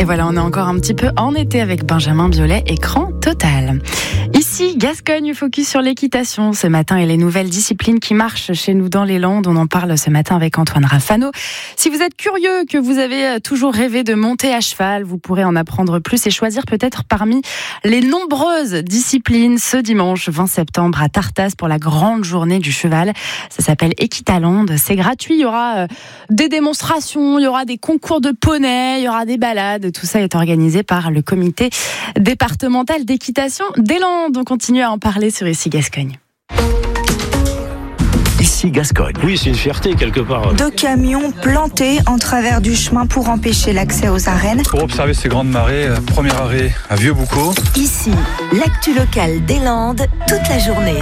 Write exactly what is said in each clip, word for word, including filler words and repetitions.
voilà, on est encore un petit peu en été avec Benjamin Biolay, écran total. Ici, Gascogne, focus sur l'équitation ce matin et les nouvelles disciplines qui marchent chez nous dans les Landes. On en parle ce matin avec Antoine Raffano. Si vous êtes curieux, que vous avez toujours rêvé de monter à cheval, vous pourrez en apprendre plus et choisir peut-être parmi les nombreuses disciplines ce dimanche vingt septembre à Tartas pour la grande journée du cheval. Ça s'appelle Equitaland. C'est gratuit. Il y aura des démonstrations, il y aura des concours de poney, il y aura des balades. Tout ça est organisé par le comité départemental d'équitation des Landes. On continue à en parler sur Ici Gascogne. Ici Gascogne. Oui, c'est une fierté quelque part. Deux camions plantés en travers du chemin pour empêcher l'accès aux arènes. Pour observer ces grandes marées, premier arrêt à Vieux-Boucau. Ici, l'actu locale des Landes, toute la journée.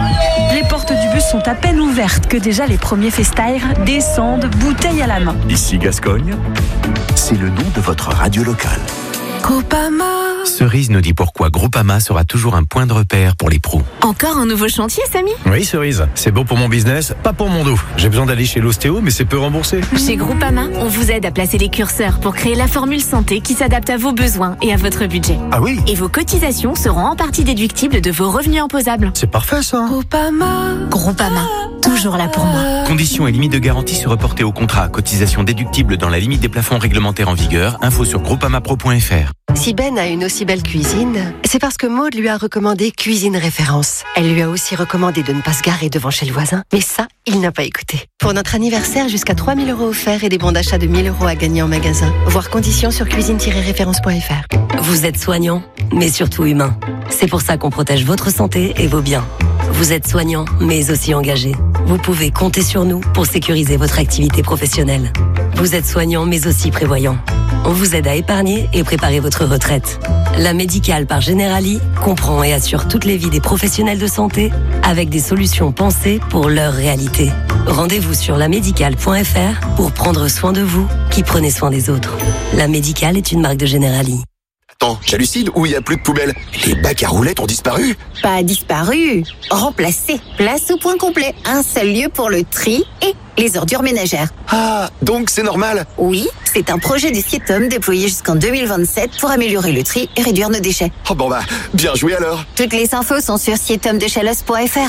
Les portes du bus sont à peine ouvertes que déjà les premiers festaires descendent, bouteille à la main. Ici Gascogne, c'est le nom de votre radio locale. Groupama. Cerise nous dit pourquoi Groupama sera toujours un point de repère pour les pros. Encore un nouveau chantier, Samy ? Oui, Cerise, c'est bon pour mon business, pas pour mon dos. J'ai besoin d'aller chez l'ostéo, mais c'est peu remboursé. Chez Groupama, on vous aide à placer les curseurs pour créer la formule santé qui s'adapte à vos besoins et à votre budget. Ah oui ? Et vos cotisations seront en partie déductibles de vos revenus imposables. C'est parfait ça. Groupama. Groupama, toujours là pour moi. Conditions et limites de garantie se reporter au contrat. Cotisation déductible dans la limite des plafonds réglementaires en vigueur. Info sur groupamapro point f r. Si Ben a une aussi belle cuisine, c'est parce que Maude lui a recommandé Cuisine Référence. Elle lui a aussi recommandé de ne pas se garer devant chez le voisin. Mais ça, il n'a pas écouté. Pour notre anniversaire, jusqu'à trois mille euros offerts et des bons d'achat de mille euros à gagner en magasin. Voir conditions sur cuisine tiret référence point f r. Vous êtes soignant, mais surtout humain. C'est pour ça qu'on protège votre santé et vos biens. Vous êtes soignant, mais aussi engagé. Vous pouvez compter sur nous pour sécuriser votre activité professionnelle. Vous êtes soignant, mais aussi prévoyant. On vous aide à épargner et préparer votre retraite. La Médicale par Generali comprend et assure toutes les vies des professionnels de santé avec des solutions pensées pour leur réalité. Rendez-vous sur la médicale point f r pour prendre soin de vous qui prenez soin des autres. La Médicale est une marque de Generali. Attends, j'hallucine ou il n'y a plus de poubelle ? Les bacs à roulettes ont disparu ? Pas disparu, remplacé. Place au point complet. Un seul lieu pour le tri et les ordures ménagères. Ah, donc c'est normal ? Oui, c'est un projet du Sietom déployé jusqu'en deux mille vingt-sept pour améliorer le tri et réduire nos déchets. Oh bon bah, bien joué alors. Toutes les infos sont sur sietom de chalos point f r.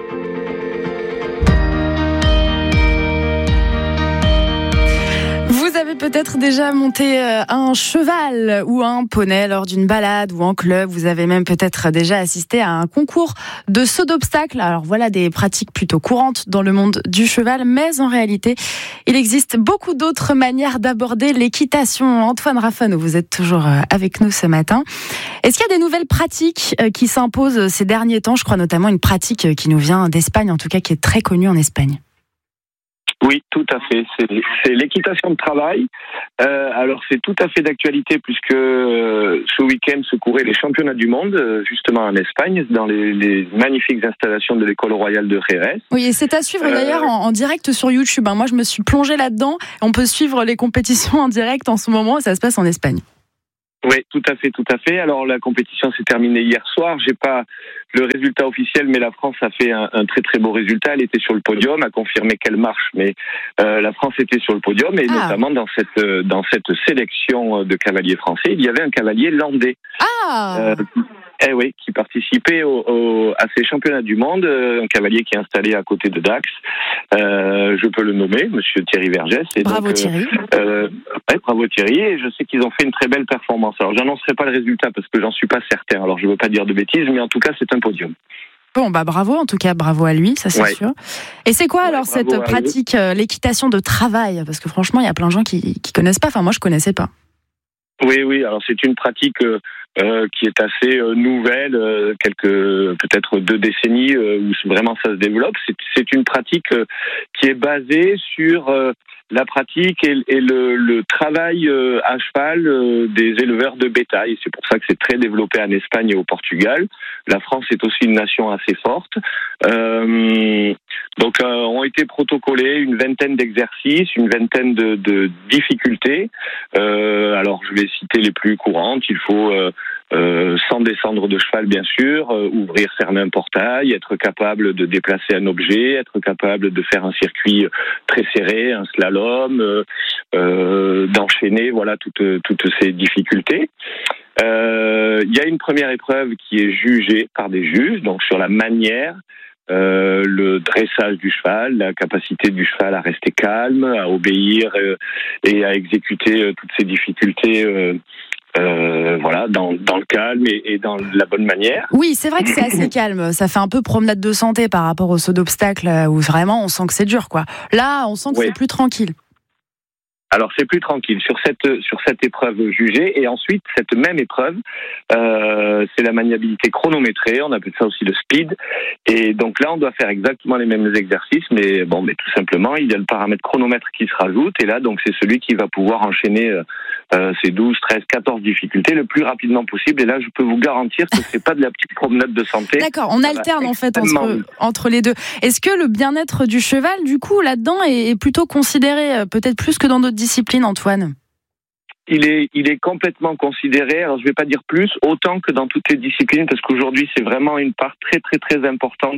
Vous avez peut-être déjà monté un cheval ou un poney lors d'une balade ou en club. Vous avez même peut-être déjà assisté à un concours de saut d'obstacles. Alors voilà des pratiques plutôt courantes dans le monde du cheval, mais en réalité, il existe beaucoup d'autres manières d'aborder l'équitation. Antoine Raffano, vous êtes toujours avec nous ce matin. Est-ce qu'il y a des nouvelles pratiques qui s'imposent ces derniers temps ? Je crois notamment une pratique qui nous vient d'Espagne, en tout cas qui est très connue en Espagne. Oui, tout à fait. C'est, c'est l'équitation de travail. Euh, alors, c'est tout à fait d'actualité puisque euh, ce week-end se couraient les championnats du monde, euh, justement en Espagne, dans les, les magnifiques installations de l'école royale de Jerez. Oui, et c'est à suivre euh... d'ailleurs en, en direct sur YouTube. Moi, je me suis plongée là-dedans. On peut suivre les compétitions en direct en ce moment. Ça se passe en Espagne. Oui, tout à fait, tout à fait. Alors la compétition s'est terminée hier soir. J'ai pas le résultat officiel, mais la France a fait un, un très très beau résultat. Elle était sur le podium, a confirmé qu'elle marche, mais euh, la France était sur le podium et ah. notamment dans cette dans cette sélection de cavaliers français, il y avait un cavalier landais. Ah. Euh, Eh oui, qui participait au, au, à ces championnats du monde, un cavalier qui est installé à côté de Dax. Euh, je peux le nommer, Monsieur Thierry Vergès. Et bravo donc, Thierry. Euh, ouais, bravo Thierry. Et je sais qu'ils ont fait une très belle performance. Alors, j'annoncerai pas le résultat parce que j'en suis pas certain. Alors, je veux pas dire de bêtises, mais en tout cas, c'est un podium. Bon, bah bravo, en tout cas, bravo à lui, ça c'est ouais. sûr. Et c'est quoi ouais, alors cette pratique, euh, l'équitation de travail ? Parce que franchement, il y a plein de gens qui qui connaissent pas. Enfin, moi, je connaissais pas. Oui, oui. Alors, c'est une pratique euh, euh, qui est assez euh, nouvelle, euh, quelques peut-être deux décennies euh, où vraiment ça se développe. C'est, c'est une pratique euh, qui est basée sur euh, la pratique et, et le, le travail euh, à cheval euh, des éleveurs de bétail. C'est pour ça que c'est très développé en Espagne et au Portugal. La France est aussi une nation assez forte. Euh, donc, euh, ont été protocolés une vingtaine d'exercices, une vingtaine de, de difficultés. Euh, alors, je vais citer les plus courantes. Il faut euh, euh, sans descendre de cheval bien sûr, euh, ouvrir, fermer un portail, être capable de déplacer un objet, être capable de faire un circuit très serré, un slalom, euh, euh, d'enchaîner, voilà toutes toutes ces difficultés. Il euh, y a une première épreuve qui est jugée par des juges, donc sur la manière, euh, le dressage du cheval, la capacité du cheval à rester calme, à obéir euh, et à exécuter euh, toutes ces difficultés. Euh, Euh, voilà, dans, dans le calme et, et dans la bonne manière. Oui, c'est vrai que c'est assez calme. Ça fait un peu promenade de santé par rapport au saut d'obstacle où vraiment on sent que c'est dur, quoi. Là, on sent que oui. c'est plus tranquille. Alors c'est plus tranquille sur cette sur cette épreuve jugée et ensuite cette même épreuve euh, c'est la maniabilité chronométrée, on appelle ça aussi le speed et donc là on doit faire exactement les mêmes exercices mais bon mais tout simplement il y a le paramètre chronomètre qui se rajoute et là donc c'est celui qui va pouvoir enchaîner euh, ces douze, treize, quatorze difficultés le plus rapidement possible et là je peux vous garantir que c'est pas de la petite promenade de santé. D'accord, on alterne en fait entre entre les deux. Est-ce que le bien-être du cheval du coup là-dedans est, est plutôt considéré peut-être plus que dans d'autres discipline, Antoine? Il est, il est complètement considéré, alors je ne vais pas dire plus, autant que dans toutes les disciplines, parce qu'aujourd'hui c'est vraiment une part très très très importante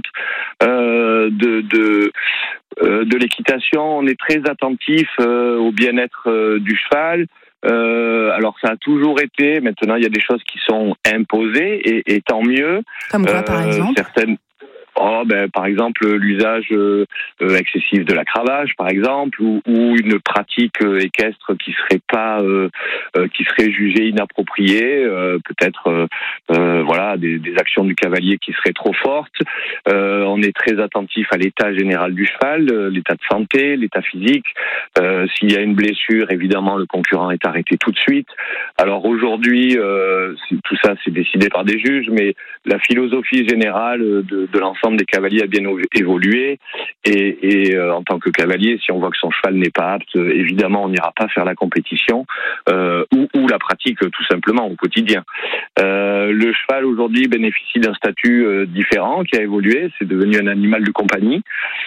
euh, de, de, euh, de l'équitation. On est très attentif euh, au bien-être euh, du cheval. Euh, alors ça a toujours été, maintenant il y a des choses qui sont imposées et, et tant mieux. Comme quoi euh, par exemple certaines... Oh, ben, par exemple, l'usage euh, excessif de la cravache, par exemple, ou, ou une pratique euh, équestre qui serait pas, euh, euh, qui serait jugée inappropriée, euh, peut-être, euh, euh, voilà, des, des actions du cavalier qui seraient trop fortes. Euh, on est très attentif à l'état général du cheval, euh, l'état de santé, l'état physique. Euh, s'il y a une blessure, évidemment, le concurrent est arrêté tout de suite. Alors aujourd'hui, euh, tout ça, c'est décidé par des juges, mais la philosophie générale de, de l'ensemble des cavaliers a bien évolué et, et euh, en tant que cavalier, si on voit que son cheval n'est pas apte, euh, évidemment on n'ira pas faire la compétition euh, ou, ou la pratique euh, tout simplement au quotidien. Euh, le cheval aujourd'hui bénéficie d'un statut euh, différent qui a évolué, c'est devenu un animal de compagnie.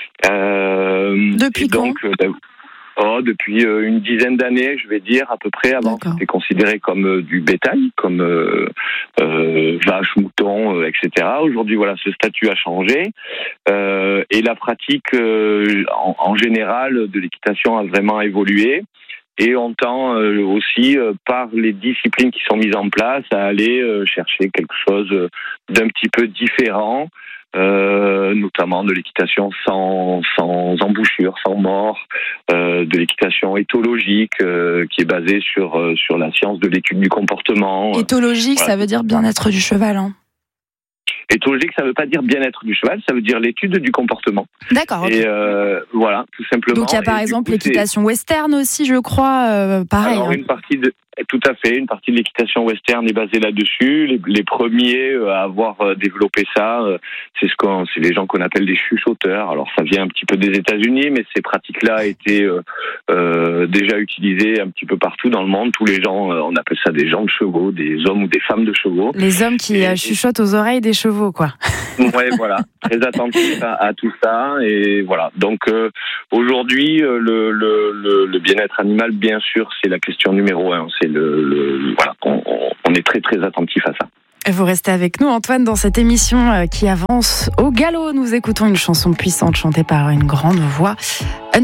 Euh, Depuis quand donc, euh, Oh, depuis euh, une dizaine d'années, je vais dire, à peu près. Avant, D'accord. c'était considéré comme euh, du bétail, comme euh, euh, vache, mouton, euh, et cetera. Aujourd'hui, voilà, ce statut a changé. Euh, et la pratique, euh, en, en général, de l'équitation a vraiment évolué. Et on tend euh, aussi, euh, par les disciplines qui sont mises en place, à aller euh, chercher quelque chose d'un petit peu différent. Euh, notamment de l'équitation sans, sans embouchure, sans mort, euh, de l'équitation éthologique euh, qui est basée sur, euh, sur la science de l'étude du comportement. Éthologique, voilà. Ça veut dire bien-être du cheval, hein. Éthologique, ça ne veut pas dire bien-être du cheval, ça veut dire l'étude du comportement. D'accord. Et euh, voilà, tout simplement. Donc il y a par et exemple coup, l'équitation western aussi, je crois, euh, pareil. Alors, hein. une partie de, tout à fait, une partie de l'équitation western est basée là-dessus. Les, les premiers à avoir développé ça, c'est ce qu'on, c'est les gens qu'on appelle des chuchoteurs. Alors ça vient un petit peu des États-Unis, mais ces pratiques-là étaient euh, euh, déjà utilisées un petit peu partout dans le monde. Tous les gens, on appelle ça des gens de chevaux, des hommes ou des femmes de chevaux. Les hommes qui et, chuchotent aux oreilles des chevaux, quoi. Ouais, voilà, très attentif à, à tout ça et voilà. Donc euh, aujourd'hui, le, le, le, le bien-être animal, bien sûr, c'est la question numéro un. C'est le, le voilà, on, on est très très attentif à ça. Vous restez avec nous, Antoine, dans cette émission qui avance au galop. Nous écoutons une chanson puissante chantée par une grande voix,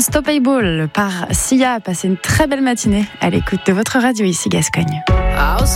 Unstoppable par Sia. Passez une très belle matinée à l'écoute de votre radio ici Gascogne.